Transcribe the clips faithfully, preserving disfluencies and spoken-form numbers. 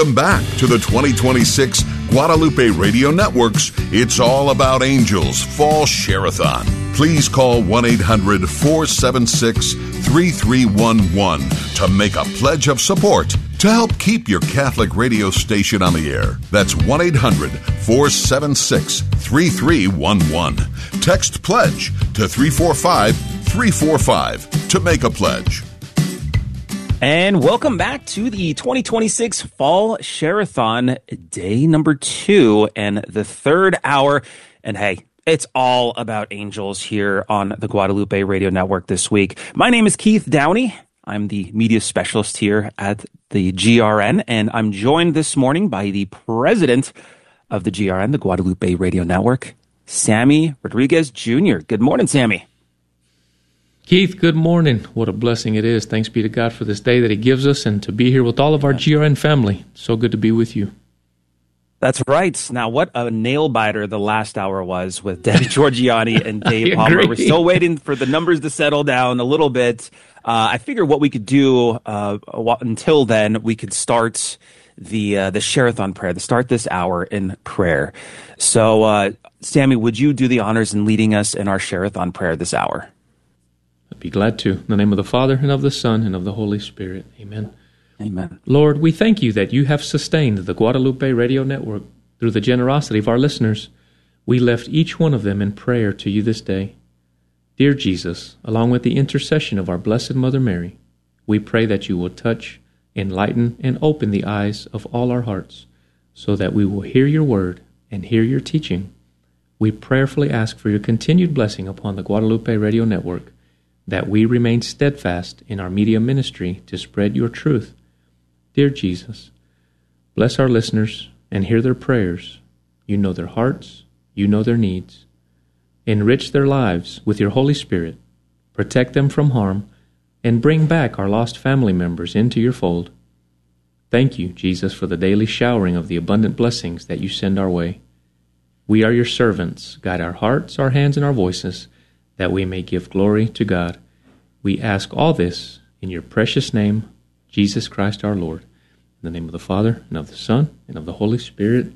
Welcome back to the twenty twenty-six Guadalupe Radio Network's It's All About Angels Fall Share-a-thon. Please call one eight hundred four seven six three three one one to make a pledge of support to help keep your Catholic radio station on the air. That's one eight hundred four seven six three three one one. Text PLEDGE to three four five three four five to make a pledge. And welcome back to the twenty twenty-six Fall Share-a-thon, day number two and the third hour. And hey, it's all about angels here on the Guadalupe Radio Network this week. My name is Keith Downey. I'm the media specialist here at the G R N, and I'm joined this morning by the president of the G R N, the Guadalupe Radio Network, Sammy Rodriguez Junior Good morning, Sammy. Keith, good morning. What a blessing it is. Thanks be to God for this day that He gives us and to be here with all of our G R N family. So good to be with you. That's right. Now, what a nail-biter the last hour was with Debbie Georgianni and Dave Palmer. We're still waiting for the numbers to settle down a little bit. Uh, I figure what we could do uh, until then, we could start the uh, the Share-a-thon prayer, to start this hour in prayer. So, uh, Sammy, would you do the honors in leading us in our Share-a-thon prayer this hour? I'd be glad to. In the name of the Father, and of the Son, and of the Holy Spirit. Amen. Amen. Lord, we thank you that you have sustained the Guadalupe Radio Network through the generosity of our listeners. We left each one of them in prayer to you this day. Dear Jesus, along with the intercession of our Blessed Mother Mary, we pray that you will touch, enlighten, and open the eyes of all our hearts, so that we will hear your word and hear your teaching. We prayerfully ask for your continued blessing upon the Guadalupe Radio Network, that we remain steadfast in our media ministry to spread your truth. Dear Jesus, bless our listeners and hear their prayers. You know their hearts, you know their needs. Enrich their lives with your Holy Spirit, protect them from harm, and bring back our lost family members into your fold. Thank you, Jesus, for the daily showering of the abundant blessings that you send our way. We are your servants. Guide our hearts, our hands, and our voices, that we may give glory to God. We ask all this in your precious name, Jesus Christ our Lord. In the name of the Father, and of the Son, and of the Holy Spirit.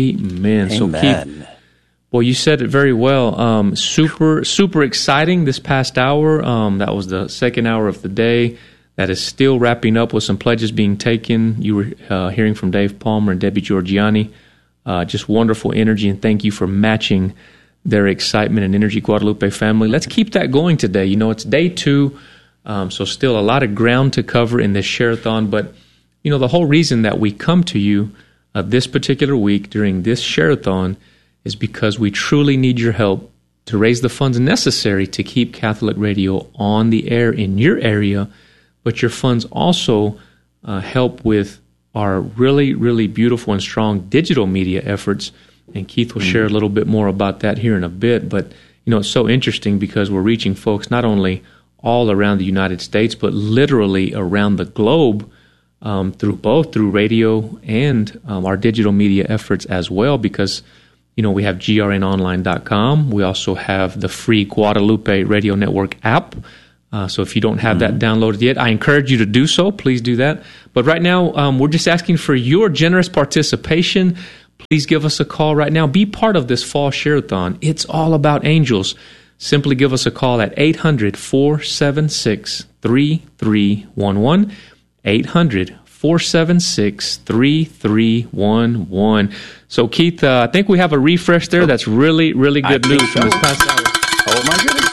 Amen. Amen. So Keith, well, you said it very well. Um, super, super exciting this past hour. Um, that was the second hour of the day. That is still wrapping up with some pledges being taken. You were uh, hearing from Dave Palmer and Debbie Georgianni. Uh, just wonderful energy, and thank you for matching their excitement and energy, Guadalupe family. Let's keep that going today. You know, it's day two, um, so still a lot of ground to cover in this Share-a-thon. But, you know, the whole reason that we come to you uh, this particular week during this Share-a-thon is because we truly need your help to raise the funds necessary to keep Catholic radio on the air in your area. But your funds also uh, help with our really, really beautiful and strong digital media efforts. And Keith will share a little bit more about that here in a bit. But, you know, it's so interesting because we're reaching folks not only all around the United States, but literally around the globe um, through both, through radio and um, our digital media efforts as well, because, you know, we have G R N online dot com. We also have the free Guadalupe Radio Network app. Uh, so if you don't have mm-hmm. that downloaded yet, I encourage you to do so. Please do that. But right now, um, we're just asking for your generous participation. Please give us a call right now. Be part of this Fall Share-a-thon. It's all about angels. Simply give us a call at eight hundred four seven six three three one one. eight hundred four seven six three three one one. So, Keith, uh, I think we have a refresh there. That's really, really good news from this past hour. Oh, my goodness.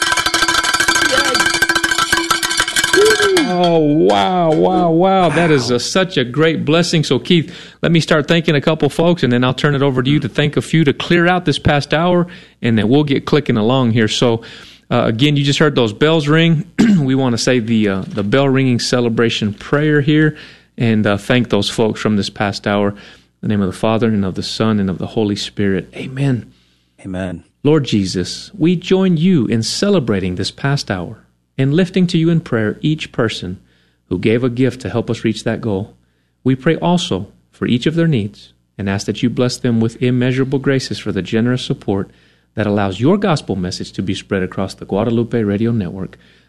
Oh, wow, wow, wow. That is a, such a great blessing. So, Keith, let me start thanking a couple folks, and then I'll turn it over to you to thank a few to clear out this past hour, and then we'll get clicking along here. So, uh, again, you just heard those bells ring. We want to say the uh, the bell ringing celebration prayer here, and uh, thank those folks from this past hour. In the name of the Father, and of the Son, and of the Holy Spirit. Amen. Amen. Lord Jesus, we join you in celebrating this past hour and lifting to you in prayer each person who gave a gift to help us reach that goal. We pray also for each of their needs and ask that you bless them with immeasurable graces for the generous support that allows your gospel message to be spread across the Guadalupe Radio Network.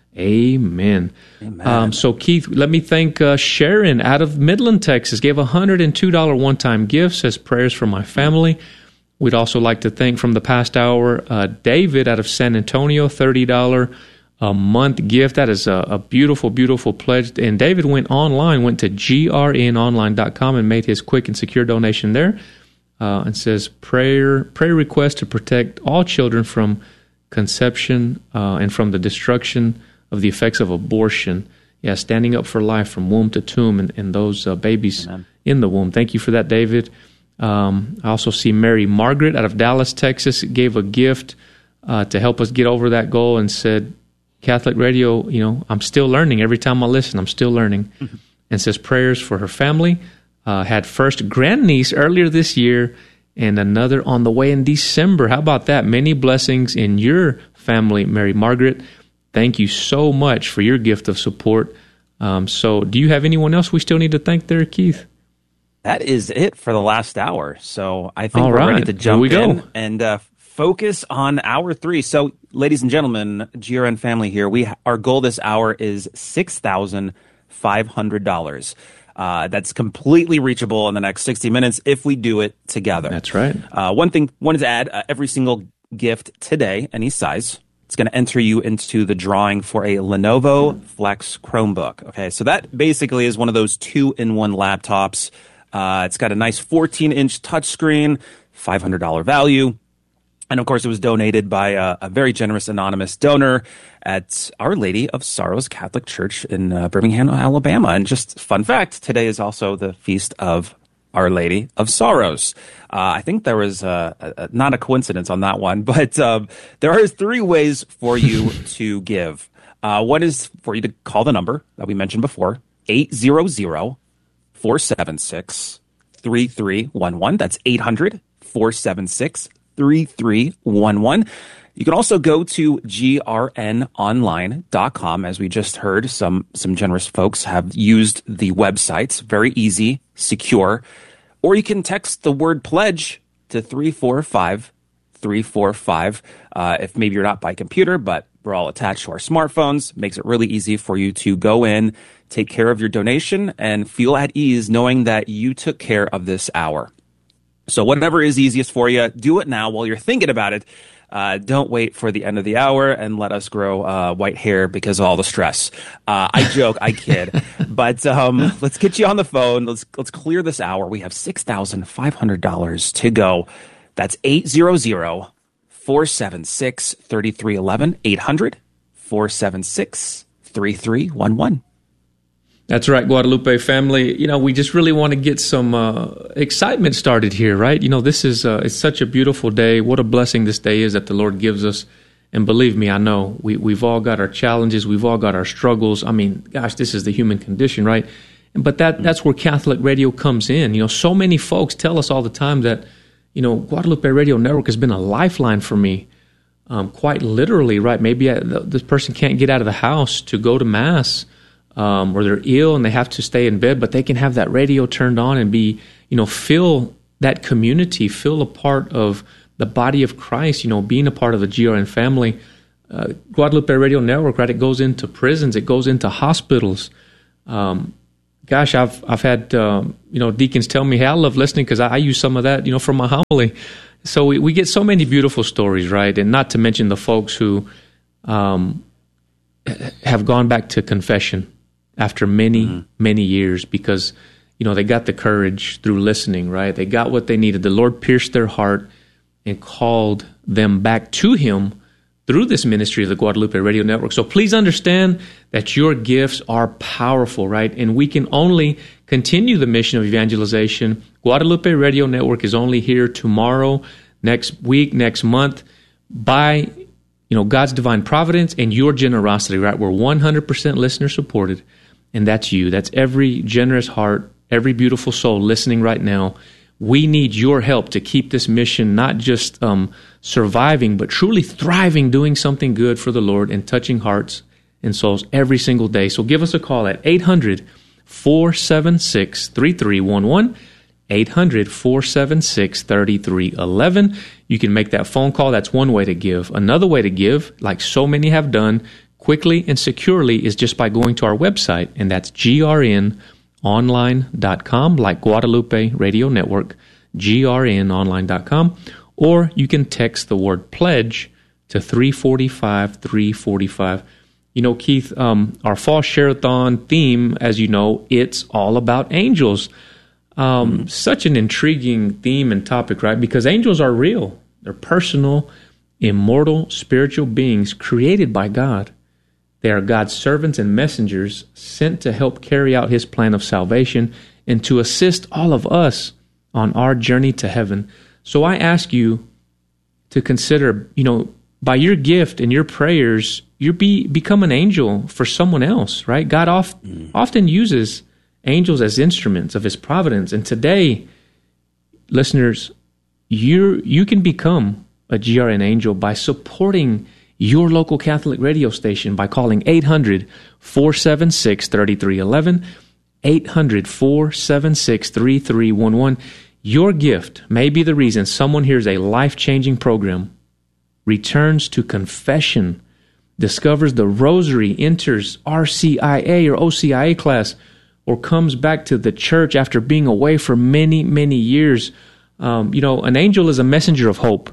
Amen. Amen. Um, so, Keith, let me thank uh, Sharon out of Midland, Texas. Gave a one hundred two dollars one-time gift, says prayers for my family. We'd also like to thank from the past hour uh, David out of San Antonio, thirty dollars a month gift. That is a, a beautiful, beautiful pledge. And David went online, went to G R N online dot com and made his quick and secure donation there. Uh, and says prayer prayer request to protect all children from conception uh, and from the destruction of the effects of abortion. Yeah, standing up for life from womb to tomb and, and those uh, babies Amen. In the womb. Thank you for that, David. Um, I also see Mary Margaret out of Dallas, Texas, gave a gift uh, to help us get over that goal and said, Catholic radio, you know, I'm still learning. Every time I listen, I'm still learning. Mm-hmm. And says prayers for her family. Uh, had first grandniece earlier this year and another on the way in December. How about that? Many blessings in your family, Mary Margaret. Thank you so much for your gift of support. Um, so do you have anyone else we still need to thank there, Keith? That is it for the last hour. So I think All we're right. ready to jump we in go. and uh, focus on hour three. So, ladies and gentlemen, G R N family here, we our goal this hour is six thousand five hundred dollars. Uh, that's completely reachable in the next sixty minutes if we do it together. That's right. Uh, one thing, wanted to add, uh, every single gift today, any size, it's going to enter you into the drawing for a Lenovo Flex Chromebook. Okay, so that basically is one of those two-in-one laptops. Uh, it's got a nice fourteen-inch touchscreen, five hundred dollars value. And of course, it was donated by a, a very generous anonymous donor at Our Lady of Sorrows Catholic Church in uh, Birmingham, Alabama. And just fun fact, today is also the feast of Our Lady of Sorrows. Uh, I think there was a, a, not a coincidence on that one, but um, there are three ways for you to give. Uh, one is for you to call the number that we mentioned before, eight hundred, four seven six, three three one one. That's eight hundred, four seven six, three three one one. You can also go to G R N online dot com. As we just heard, some some generous folks have used the website. Very easy, secure. Or you can text the word pledge to three four five three four five. Uh, if maybe you're not by computer, but we're all attached to our smartphones, makes it really easy for you to go in, take care of your donation, and feel at ease knowing that you took care of this hour. So whatever is easiest for you, do it now while you're thinking about it. Uh, don't wait for the end of the hour and let us grow uh, white hair because of all the stress. Uh, I joke, I kid. But um, let's get you on the phone. Let's let's clear this hour. We have six thousand five hundred dollars to go. That's eight hundred, four seven six, three three one one. eight hundred, four seven six, three three one one. That's right, Guadalupe family. You know, we just really want to get some uh, excitement started here, right? You know, this is uh, it's such a beautiful day. What a blessing this day is that the Lord gives us. And believe me, I know we, we've all got our challenges. We've all got our struggles. I mean, gosh, this is the human condition, right? But that that's where Catholic radio comes in. You know, so many folks tell us all the time that, you know, Guadalupe Radio Network has been a lifeline for me, um, quite literally, right? Maybe I, this person can't get out of the house to go to Mass. Um, or they're ill and they have to stay in bed, but they can have that radio turned on and be, you know, feel that community, feel a part of the body of Christ, you know, being a part of the G R N family. Uh, Guadalupe Radio Network, right? It goes into prisons, it goes into hospitals. Um, gosh, I've I've had um, you know, deacons tell me, hey, I love listening because I, I use some of that, you know, from my homily. So we, we get so many beautiful stories, right? And not to mention the folks who um, have gone back to confession after many, mm-hmm. many years because, you know, they got the courage through listening, right? They got what they needed. The Lord pierced their heart and called them back to Him through this ministry of the Guadalupe Radio Network. So please understand that your gifts are powerful, right? And we can only continue the mission of evangelization. Guadalupe Radio Network is only here tomorrow, next week, next month, by, you know, God's divine providence and your generosity, right? We're one hundred percent listener supported. And that's you. That's every generous heart, every beautiful soul listening right now. We need your help to keep this mission not just um, surviving, but truly thriving, doing something good for the Lord and touching hearts and souls every single day. So give us a call at eight hundred, four seven six, three three one one, eight hundred, four seven six, three three one one. You can make that phone call. That's one way to give. Another way to give, like so many have done, quickly and securely is just by going to our website, and that's G R N online dot com, like Guadalupe Radio Network, G R N online dot com, or you can text the word pledge to three forty-five, three forty-five. You know, Keith, um, our Fall Share-a-thon theme, as you know, it's all about angels. Um, mm-hmm. Such an intriguing theme and topic, right? Because angels are real. They're personal, immortal, spiritual beings created by God. They are God's servants and messengers sent to help carry out His plan of salvation and to assist all of us on our journey to heaven. So I ask you to consider, you know, by your gift and your prayers, you be become an angel for someone else, right? God oft, mm. often uses angels as instruments of His providence. And today, listeners, you you can become a G R N angel by supporting your local Catholic radio station by calling eight hundred, four seven six, three three one one, eight hundred, four seven six, three three one one. Your gift may be the reason someone hears a life-changing program, returns to confession, discovers the rosary, enters R C I A or O C I A class, or comes back to the church after being away for many, many years. Um, you know, an angel is a messenger of hope.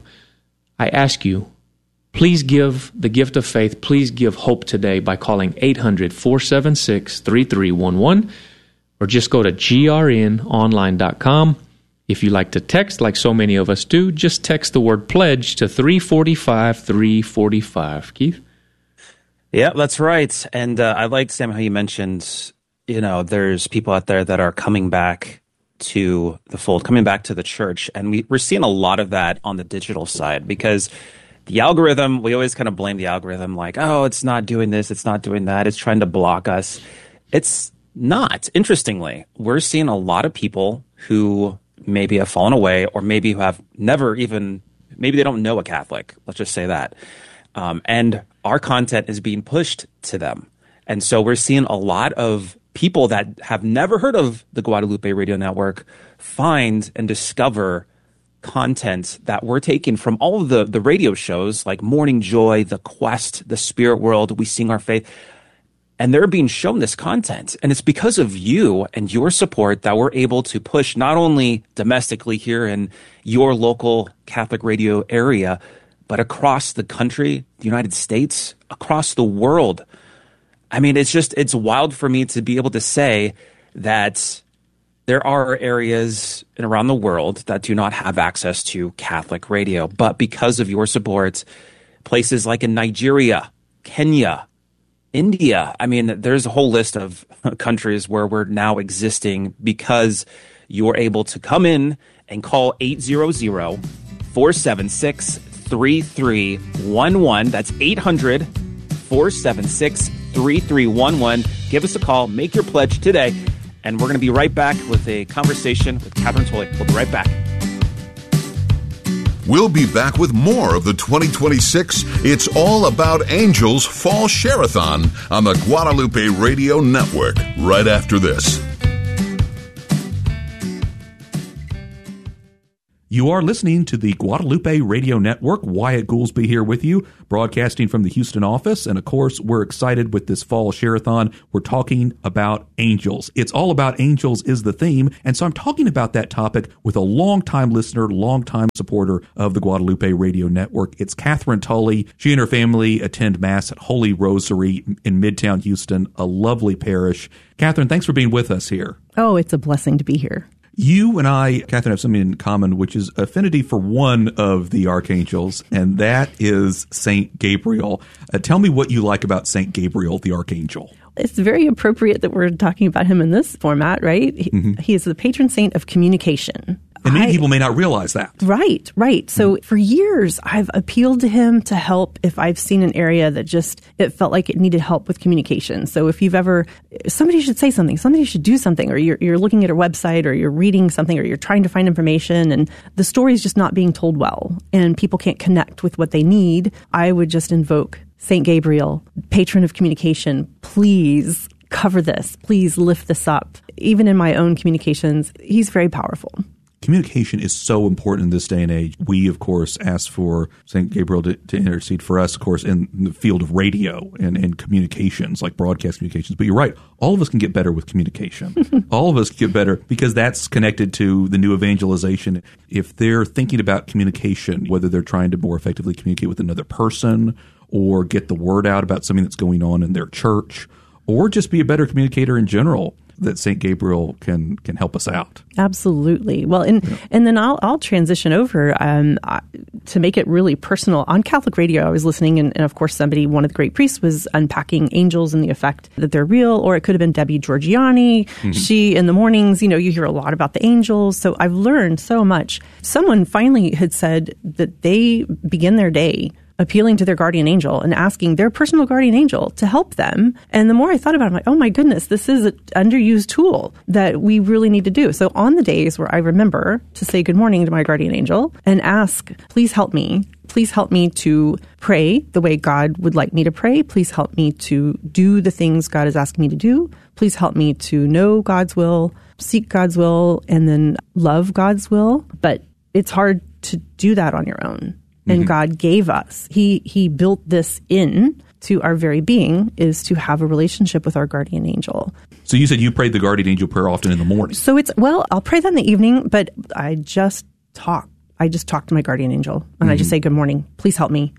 I ask you, please give the gift of faith. Please give hope today by calling eight hundred, four seven six, three three one one, or just go to G R N online dot com. If you like to text, like so many of us do, just text the word pledge to three forty-five, three forty-five. Keith? Yeah, that's right. And uh, I like, Sam, how you mentioned, you know, there's people out there that are coming back to the fold, coming back to the church. And we, we're seeing a lot of that on the digital side because the algorithm, we always kind of blame the algorithm like, oh, it's not doing this, it's not doing that, it's trying to block us. It's not. Interestingly, we're seeing a lot of people who maybe have fallen away or maybe who have never even, maybe they don't know a Catholic. Let's just say that. Um, and our content is being pushed to them. And so we're seeing a lot of people that have never heard of the Guadalupe Radio Network find and discover content that we're taking from all of the, the radio shows like Morning Joy, The Quest, The Spirit World, We Sing Our Faith. And they're being shown this content. And it's because of you and your support that we're able to push not only domestically here in your local Catholic radio area, but across the country, the United States, across the world. I mean, it's just, it's wild for me to be able to say that there are areas around the world that do not have access to Catholic radio. But because of your support, places like in Nigeria, Kenya, India, I mean, there's a whole list of countries where we're now existing because you're able to come in and call eight hundred, four seven six, three three one one. That's eight hundred, four seven six, three three one one. Give us a call. Make your pledge today. And we're going to be right back with a conversation with Catherine Tolley. We'll be right back. We'll be back with more of the twenty twenty-six It's All About Angels Fall Share-a-thon on the Guadalupe Radio Network right after this. You are listening to the Guadalupe Radio Network. Wyatt Goolsby here with you, broadcasting from the Houston office. And of course, we're excited with this Fall Share-a-thon. We're talking about angels. It's all about angels is the theme. And so I'm talking about that topic with a longtime listener, longtime supporter of the Guadalupe Radio Network. It's Catherine Tolley. She and her family attend Mass at Holy Rosary in Midtown Houston, a lovely parish. Catherine, thanks for being with us here. Oh, it's a blessing to be here. You and I, Catherine, have something in common, which is affinity for one of the archangels, and that is Saint Gabriel. Uh, tell me what you like about Saint Gabriel, the archangel. It's very appropriate that we're talking about him in this format, right? He, mm-hmm. he is the patron saint of communication. And many I, people may not realize that. Right, right. So mm-hmm. for years, I've appealed to him to help if I've seen an area that just, it felt like it needed help with communication. So if you've ever, somebody should say something, somebody should do something, or you're, you're looking at a website, or you're reading something, or you're trying to find information, and the story's just not being told well, and people can't connect with what they need, I would just invoke Saint Gabriel, patron of communication. Please cover this. Please lift this up. Even in my own communications, he's very powerful. communication is so important in this day and age. We, of course, ask for Saint Gabriel to, to intercede for us, of course, in the field of radio and, and communications, like broadcast communications. But you're right. All of us can get better with communication. All of us get better because that's connected to the new evangelization. If they're thinking about communication, whether they're trying to more effectively communicate with another person or get the word out about something that's going on in their church, or just be a better communicator in general, that Saint Gabriel can can help us out. Absolutely. Well, and yeah. and then I'll I'll transition over um, to make it really personal. On Catholic radio, I was listening, and, and of course, somebody, one of the great priests, was unpacking angels and the effect that they're real. Or it could have been Debbie Georgianni. Mm-hmm. She, in the mornings, you know, you hear a lot about the angels. So I've learned so much. Someone finally had said that they begin their day appealing to their guardian angel and asking their personal guardian angel to help them. And the more I thought about it, I'm like, oh my goodness, this is an underused tool that we really need to do. So on the days where I remember to say good morning to my guardian angel and ask, please help me. Please help me to pray the way God would like me to pray. Please help me to do the things God is asking me to do. Please help me to know God's will, seek God's will, and then love God's will. But it's hard to do that on your own. And mm-hmm. God gave us. He he built this in to our very being, is to have a relationship with our guardian angel. So you said you prayed the guardian angel prayer often in the morning. So it's, well, I'll pray that in the evening, but I just talk. I just talk to my guardian angel, and mm-hmm. I just say, good morning. Please help me.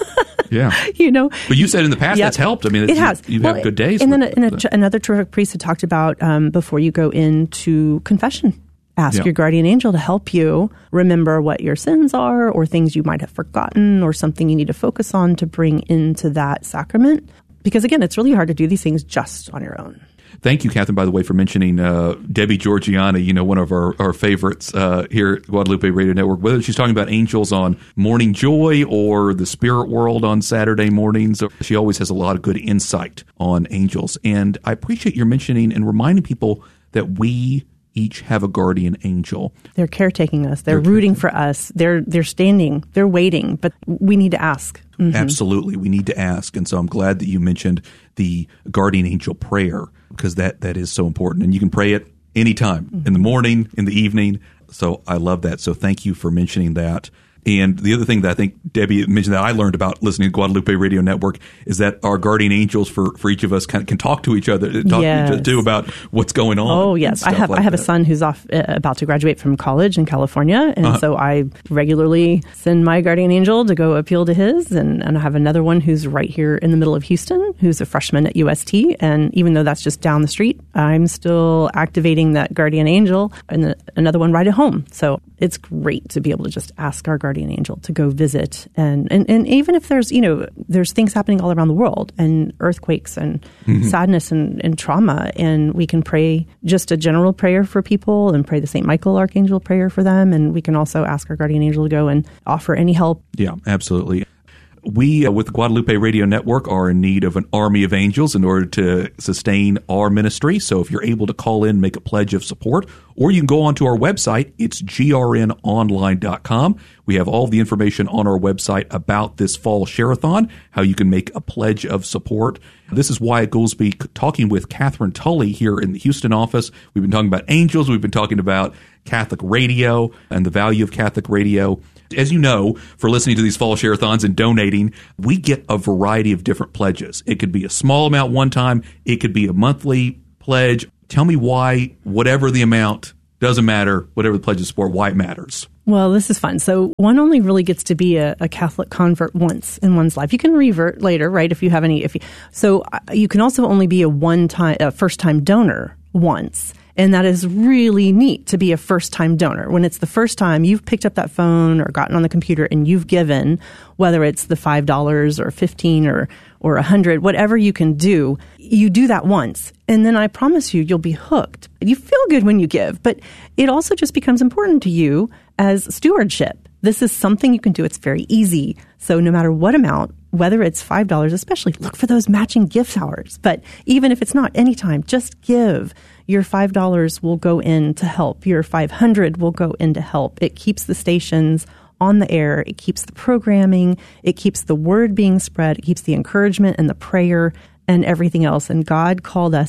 Yeah. You know. But you said in the past yep. that's helped. I mean, it has. You, you well, have good days. And then a, and a, the, another terrific priest had talked about um, before you go into confession. Ask yeah. your guardian angel to help you remember what your sins are, or things you might have forgotten, or something you need to focus on to bring into that sacrament. Because again, it's really hard to do these things just on your own. Thank you, Catherine, by the way, for mentioning uh, Debbie Georgianni, you know, one of our, our favorites uh, here at Guadalupe Radio Network. Whether she's talking about angels on Morning Joy or the Spirit World on Saturday mornings, she always has a lot of good insight on angels. And I appreciate your mentioning and reminding people that we each have a guardian angel. They're caretaking us. They're, They're rooting for us. They're they're standing. They're waiting. But we need to ask. Mm-hmm. Absolutely. We need to ask. And so I'm glad that you mentioned the guardian angel prayer, because that, that is so important. And you can pray it anytime, mm-hmm. in the morning, in the evening. So I love that. So thank you for mentioning that. And the other thing that I think Debbie mentioned that I learned about listening to Guadalupe Radio Network is that our guardian angels for, for each of us can, can talk to each other, talk yes. to each other too about what's going on. Oh yes, I have like I have that. a son who's off uh, about to graduate from college in California, and uh-huh. so I regularly send my guardian angel to go appeal to his, and, and I have another one who's right here in the middle of Houston, who's a freshman at U S T, and even though that's just down the street, I'm still activating that guardian angel, and the, another one right at home. So it's great to be able to just ask our guardian angel to go visit, and, and, and even if there's, you know, there's things happening all around the world, and earthquakes and mm-hmm. sadness and, and trauma, and we can pray just a general prayer for people and pray the Saint Michael Archangel prayer for them, and we can also ask our guardian angel to go and offer any help. Yeah, absolutely. We, uh, with the Guadalupe Radio Network, are in need of an army of angels in order to sustain our ministry. So if you're able to call in, make a pledge of support, or you can go onto our website. It's g r n online dot com. We have all the information on our website about this fall share-a-thon, how you can make a pledge of support. This is Wyatt Goolsby talking with Catherine Tully here in the Houston office. We've been talking about angels. We've been talking about Catholic radio and the value of Catholic radio. As you know, for listening to these fall share-a-thons and donating, we get a variety of different pledges. It could be a small amount one time. It could be a monthly pledge. Tell me why, whatever the amount, doesn't matter, whatever the pledge is for, why it matters. Well, this is fun. So one only really gets to be a, a Catholic convert once in one's life. You can revert later, right, if you have any. If you, so you can also only be a one-time, a first-time donor once. And that is really neat to be a first-time donor. When it's the first time you've picked up that phone or gotten on the computer and you've given, whether it's the five dollars or fifteen dollars or or one hundred dollars, whatever you can do, you do that once. And then I promise you, you'll be hooked. You feel good when you give, but it also just becomes important to you as stewardship. This is something you can do. It's very easy. So no matter what amount, whether it's five dollars, especially look for those matching gift hours. But even if it's not, anytime, just give. Your five dollars will go in to help. Your five hundred dollars will go in to help. It keeps the stations on the air. It keeps the programming. It keeps the word being spread. It keeps the encouragement and the prayer and everything else. And God called us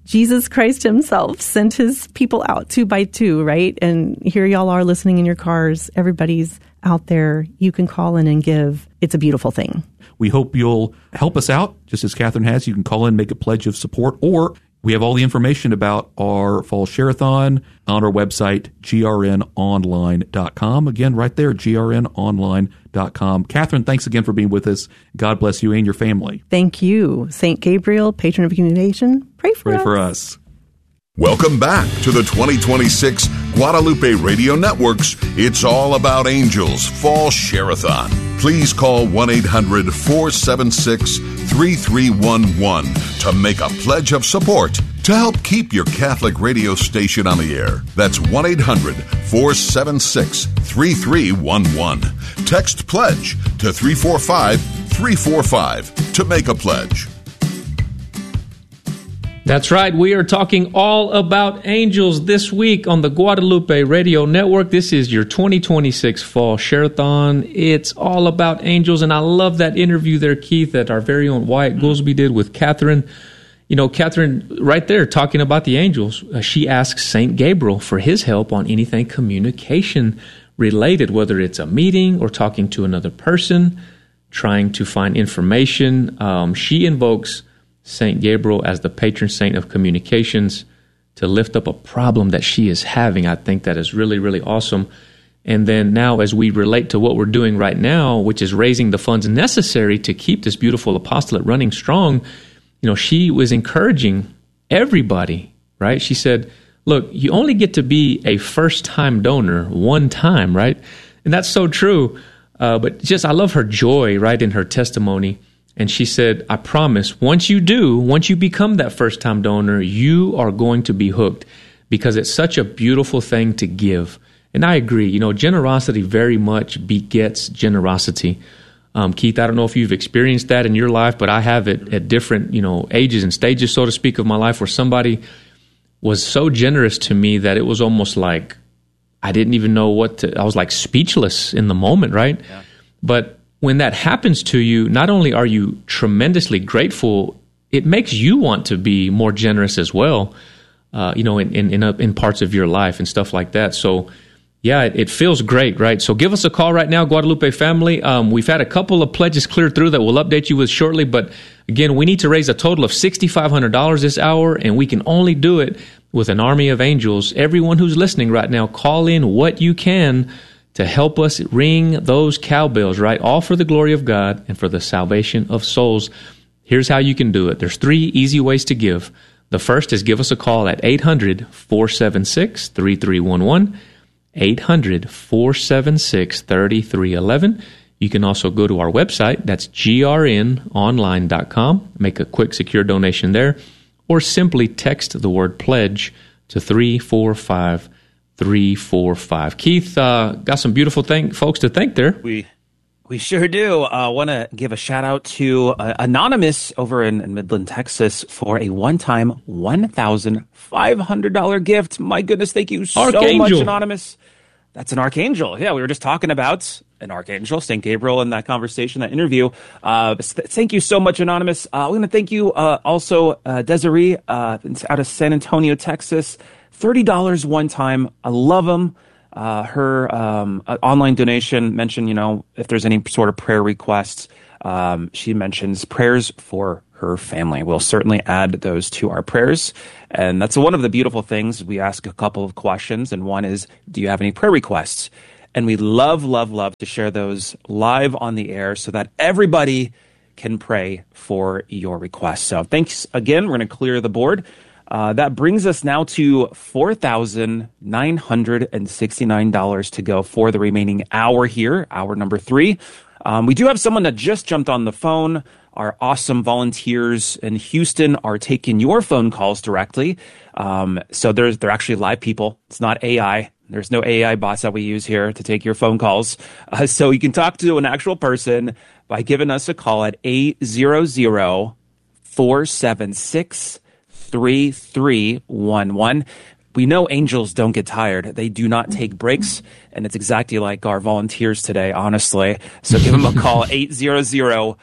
Jesus Christ himself sent his people out two by two, right? And here y'all are listening in your cars. Everybody's out there. You can call in and give. It's a beautiful thing. We hope you'll help us out, just as Catherine has. You can call in, make a pledge of support, or we have all the information about our Fall Share-a-thon on our website, G R N online dot com. Again, right there, G R N online dot com. Catherine, thanks again for being with us. God bless you and your family. Thank you. Saint Gabriel, patron of communication, pray for Pray us. for us. Welcome back to the twenty twenty-six Guadalupe Radio Network's It's All About Angels Fall Share-a-thon. Please call one eight hundred four seven six three three one one to make a pledge of support to help keep your Catholic radio station on the air. That's one eight hundred four seven six three three one one. Text PLEDGE to three four five three four five to make a pledge. That's right. We are talking all about angels this week on the Guadalupe Radio Network. This is your twenty twenty-six Fall Share-a-thon. It's all about angels, and I love that interview there, Keith, that our very own Wyatt Goolsby did with Catherine. You know, Catherine, right there, talking about the angels, uh, she asks Saint Gabriel for his help on anything communication related, whether it's a meeting or talking to another person, trying to find information. Um, she invokes Saint Gabriel as the patron saint of communications to lift up a problem that she is having. I think that is really, really awesome. And then now, as we relate to what we're doing right now, which is raising the funds necessary to keep this beautiful apostolate running strong, you know, she was encouraging everybody, right? She said, look, you only get to be a first-time donor one time, right? And that's so true. Uh, but just, I love her joy, right, in her testimony. And she said, I promise, once you do, once you become that first-time donor, you are going to be hooked because it's such a beautiful thing to give. And I agree. You know, generosity very much begets generosity. Um, Keith, I don't know if you've experienced that in your life, but I have it at different, you know, ages and stages, so to speak, of my life where somebody was so generous to me that it was almost like I didn't even know what to, I was like speechless in the moment, right? Yeah. But when that happens to you, not only are you tremendously grateful, it makes you want to be more generous as well, uh, you know, in in, in, in parts of your life and stuff like that. So, yeah, it, it feels great, right? So give us a call right now, Guadalupe family. Um, we've had a couple of pledges cleared through that we'll update you with shortly. But again, we need to raise a total of six thousand five hundred dollars this hour, and we can only do it with an army of angels. Everyone who's listening right now, call in what you can to help us ring those cowbells, right? All for the glory of God and for the salvation of souls. Here's how you can do it. There's three easy ways to give. The first is give us a call at eight hundred four seven six three three one one, eight hundred four seven six three three one one. You can also go to our website. That's G R N online dot com. Make a quick, secure donation there. Or simply text the word pledge to three four five three four five. Keith, uh, got some beautiful thank- folks to thank there. We we sure do. I uh, want to give a shout out to uh, Anonymous over in, in Midland, Texas for a one-time one thousand five hundred dollars gift. My goodness, thank you so Archangel. much, Anonymous. That's an archangel. Yeah, we were just talking about an archangel, Saint Gabriel, in that conversation, that interview. Uh, th- thank you so much, Anonymous. Uh, we're going to thank you uh, also, uh, Desiree, uh, out of San Antonio, Texas. thirty dollars one time. I love them. Uh, her um, uh, online donation mentioned, you know, if there's any sort of prayer requests, um, she mentions prayers for her family. We'll certainly add those to our prayers. And that's one of the beautiful things. We ask a couple of questions, and one is, do you have any prayer requests? And we love, love, love to share those live on the air so that everybody can pray for your requests. So thanks again. We're going to clear the board. Uh, that brings us now to four thousand nine hundred sixty-nine dollars to go for the remaining hour here, hour number three. Um, we do have someone that just jumped on the phone. Our awesome volunteers in Houston are taking your phone calls directly. Um, so there's, they're actually live people. It's not A I. There's no A I bots that we use here to take your phone calls. Uh, so you can talk to an actual person by giving us a call at eight hundred four seven six three three one one. We know angels don't get tired. They do not take breaks, and it's exactly like our volunteers today, honestly. So give them a call, eight hundred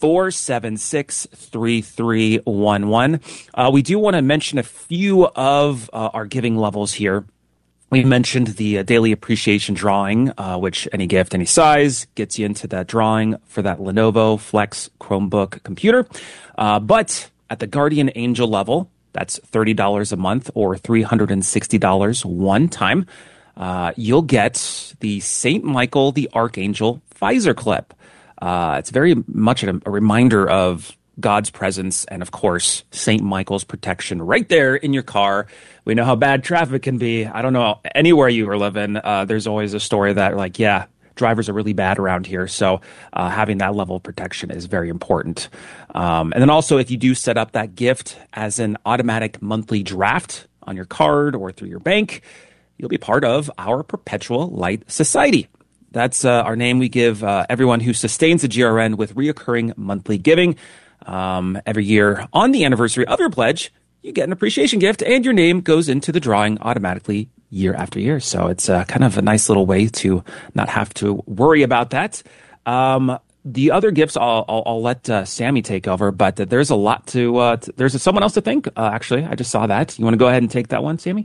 four seven six, three three one one. Uh, we do want to mention a few of uh, our giving levels here. We mentioned the uh, daily appreciation drawing, uh, which any gift, any size, gets you into that drawing for that Lenovo Flex Chromebook computer. Uh, but at the Guardian Angel level, that's thirty dollars a month or three hundred sixty dollars one time. Uh, you'll get the Saint Michael the Archangel Pfizer clip. Uh, it's very much a, a reminder of God's presence and, of course, Saint Michael's protection right there in your car. We know how bad traffic can be. I don't know, anywhere you are living, uh, there's always a story that, like, yeah, drivers are really bad around here. So uh, having that level of protection is very important. Um, and then also, if you do set up that gift as an automatic monthly draft on your card or through your bank, you'll be part of our Perpetual Light Society. That's uh, our name we give uh, everyone who sustains the G R N with reoccurring monthly giving. Um, every year on the anniversary of your pledge, you get an appreciation gift and your name goes into the drawing automatically year after year. So it's uh, kind of a nice little way to not have to worry about that. Um, the other gifts, I'll, I'll, I'll let uh, Sammy take over, but uh, there's a lot to, uh, to there's someone else to thank. Uh, actually, I just saw that. You want to go ahead and take that one, Sammy?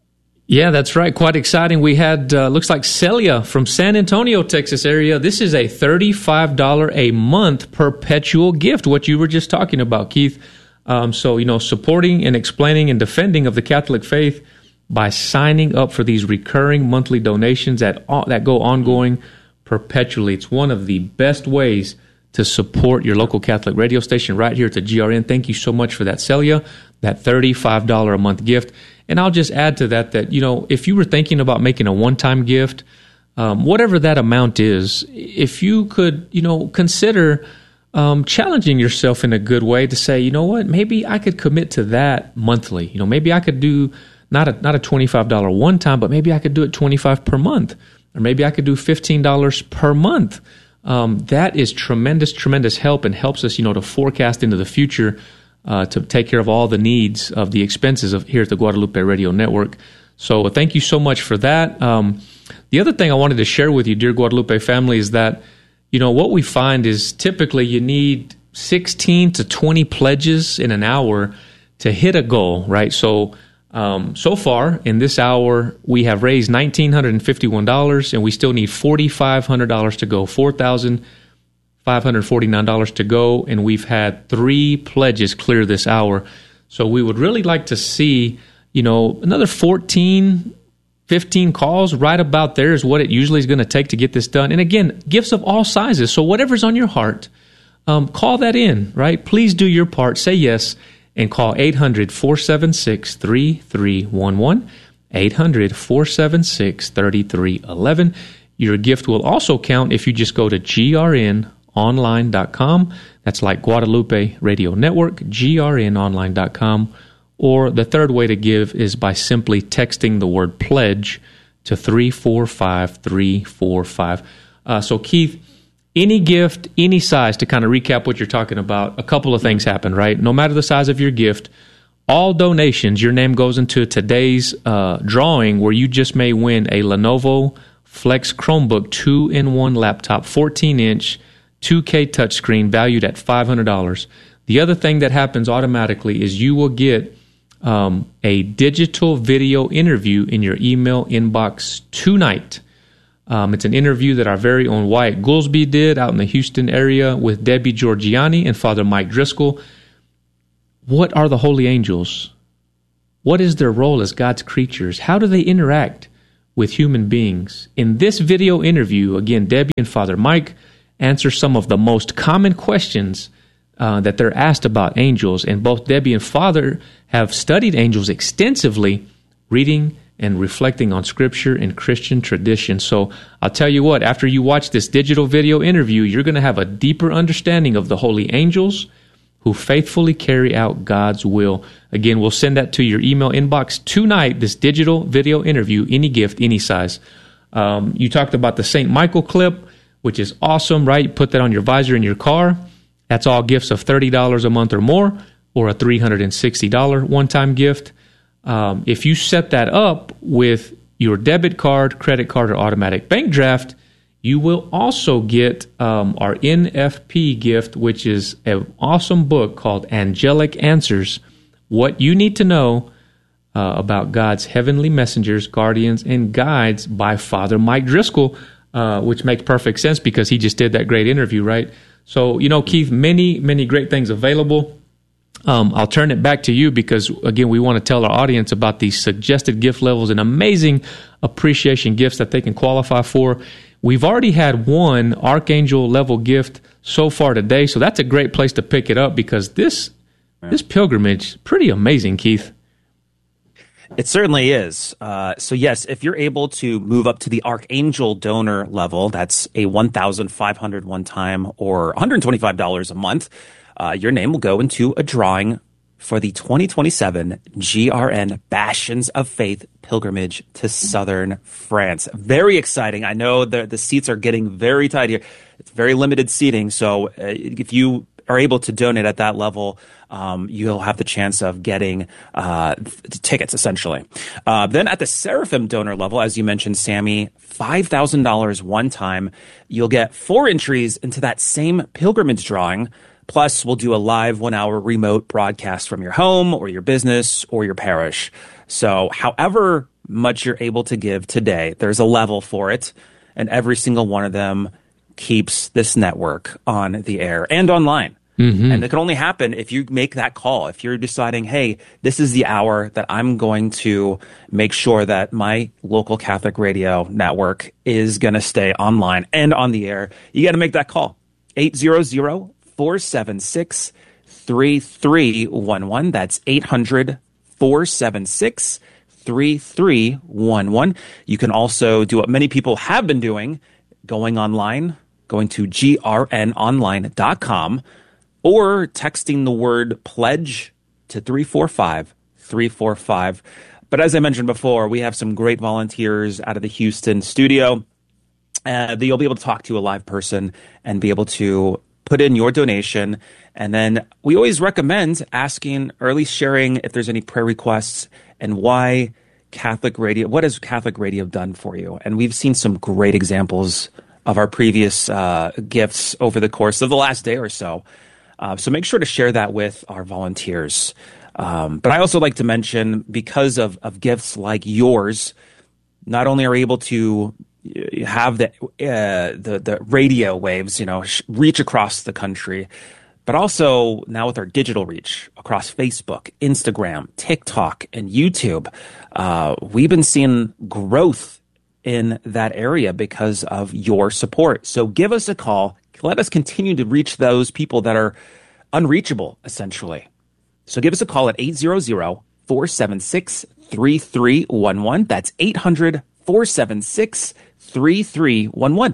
Yeah, that's right. Quite exciting. We had, uh, looks like Celia from San Antonio, Texas area. This is a thirty-five dollars a month perpetual gift, what you were just talking about, Keith. Um, so, you know, supporting and explaining and defending of the Catholic faith by signing up for these recurring monthly donations that uh, that go ongoing perpetually. It's one of the best ways to support your local Catholic radio station right here at the G R N. Thank you so much for that, Celia, that thirty-five dollars a month gift. And I'll just add to that that, you know, if you were thinking about making a one-time gift, um, whatever that amount is, if you could, you know, consider um, challenging yourself in a good way to say, you know what, maybe I could commit to that monthly. You know, maybe I could do not a not a twenty-five dollars one time, but maybe I could do it twenty-five dollars per month, or maybe I could do fifteen dollars per month. Um, that is tremendous, tremendous help and helps us, you know, to forecast into the future. Uh, to take care of all the needs of the expenses of here at the Guadalupe Radio Network. So thank you so much for that. Um, the other thing I wanted to share with you, dear Guadalupe family, is that, you know, what we find is typically you need sixteen to twenty pledges in an hour to hit a goal, right? So um, so far in this hour, we have raised one thousand nine hundred fifty-one dollars, and we still need four thousand five hundred dollars to go, four thousand five hundred forty-nine dollars to go, and we've had three pledges clear this hour. So we would really like to see, you know, another fourteen, fifteen calls. Right about there is what it usually is going to take to get this done. And again, gifts of all sizes. So whatever's on your heart, um, call that in, right? Please do your part. Say yes, and call eight hundred, four seven six, three three one one, eight hundred, four seven six, three three one one. Your gift will also count if you just go to G R N online dot com. That's like Guadalupe Radio Network, G R N online dot com. Or the third way to give is by simply texting the word pledge to three four five three four five. Uh, so, Keith, any gift, any size, to kind of recap what you're talking about, a couple of things happen, right? No matter the size of your gift, all donations, your name goes into today's uh, drawing where you just may win a Lenovo Flex Chromebook two in one laptop, fourteen inch, two K touchscreen, valued at five hundred dollars. The other thing that happens automatically is you will get um, a digital video interview in your email inbox tonight. Um, it's an interview that our very own Wyatt Goolsby did out in the Houston area with Debbie Georgiani and Father Mike Driscoll. What are the holy angels? What is their role as God's creatures? How do they interact with human beings? In this video interview, again, Debbie and Father Mike answer some of the most common questions uh, that they're asked about angels. And both Debbie and Father have studied angels extensively, reading and reflecting on Scripture and Christian tradition. So I'll tell you what, after you watch this digital video interview, you're going to have a deeper understanding of the holy angels who faithfully carry out God's will. Again, we'll send that to your email inbox tonight, this digital video interview, any gift, any size. Um, you talked about the Saint Michael clip, which is awesome, right? You put that on your visor in your car. That's all gifts of thirty dollars a month or more, or a three hundred sixty dollars one-time gift. Um, if you set that up with your debit card, credit card, or automatic bank draft, You will also get um, our N F P gift, which is an awesome book called Angelic Answers, What You Need to Know uh, About God's Heavenly Messengers, Guardians, and Guides by Father Mike Driscoll, uh, which makes perfect sense because he just did that great interview, right? So, you know, Keith, many, many great things available. Um, I'll turn it back to you because, again, we want to tell our audience about these suggested gift levels and amazing appreciation gifts that they can qualify for. We've already had one Archangel level gift so far today, so that's a great place to pick it up because this yeah. this pilgrimage, pretty amazing, Keith. It certainly is. Uh, so yes, if you're able to move up to the Archangel donor level, that's a one thousand five hundred dollars one time or one hundred twenty-five dollars a month, uh, your name will go into a drawing for the twenty twenty-seven G R N Bastions of Faith pilgrimage to southern France. Very exciting. I know the, the seats are getting very tight here. It's very limited seating. So uh, if you are able to donate at that level, um, you'll have the chance of getting uh, th- tickets, essentially. Uh, then at the Seraphim donor level, as you mentioned, Sammy, five thousand dollars one time. You'll get four entries into that same pilgrimage drawing. Plus, we'll do a live one-hour remote broadcast from your home or your business or your parish. So however much you're able to give today, there's a level for it, and every single one of them keeps this network on the air and online. Mm-hmm. And it can only happen if you make that call. If you're deciding, hey, this is the hour that I'm going to make sure that my local Catholic radio network is going to stay online and on the air, you got to make that call. eight hundred, four seven six, three three one one. That's eight hundred, four seven six, three three one one. You can also do what many people have been doing, going online, going to G R N online dot com, or texting the word pledge to three four five, three four five. But as I mentioned before, we have some great volunteers out of the Houston studio uh, that you'll be able to talk to a live person and be able to put in your donation. And then we always recommend asking or at least sharing if there's any prayer requests and why Catholic radio, what has Catholic radio done for you? And we've seen some great examples of our previous uh, gifts over the course of the last day or so. Uh, so make sure to share that with our volunteers. Um, but I also like to mention, because of, of gifts like yours, not only are we able to have the uh, the the radio waves, you know, sh- reach across the country, but also now with our digital reach across Facebook, Instagram, TikTok, and YouTube, uh, we've been seeing growth in that area because of your support. So give us a call. Let us continue to reach those people that are unreachable, essentially. So give us a call at eight hundred, four seven six, three three one one. That's eight hundred, four seven six, three three one one.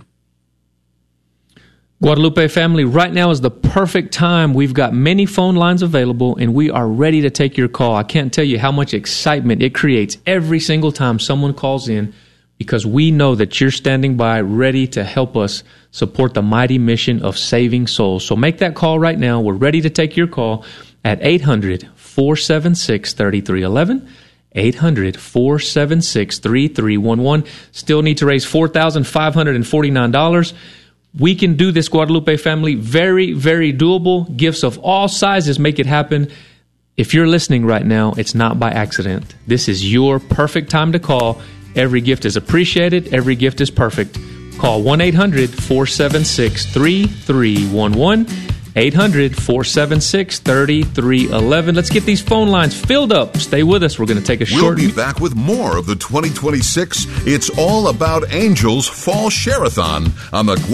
Guadalupe family, right now is the perfect time. We've got many phone lines available, and we are ready to take your call. I can't tell you how much excitement it creates every single time someone calls in, because we know that you're standing by ready to help us support the mighty mission of saving souls. So make that call right now. We're ready to take your call at eight hundred, four seven six, three three one one. eight hundred, four seven six, three three one one. Still need to raise four thousand five hundred forty-nine dollars. We can do this, Guadalupe family. Very, very doable. Gifts of all sizes make it happen. If you're listening right now, it's not by accident. This is your perfect time to call. Every gift is appreciated. Every gift is perfect. Call one eight hundred, four seven six, three three one one. eight hundred, four seven six, three three one one. Let's get these phone lines filled up. Stay with us. We're going to take a we'll short... We'll be back with more of the twenty twenty-six It's All About Angels Fall Share-a-thon on the